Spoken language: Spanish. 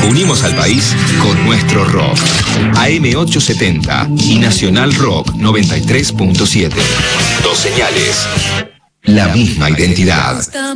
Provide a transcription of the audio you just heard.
Unimos al país con nuestro rock. AM870 y Nacional Rock 93.7. Dos señales. La misma identidad.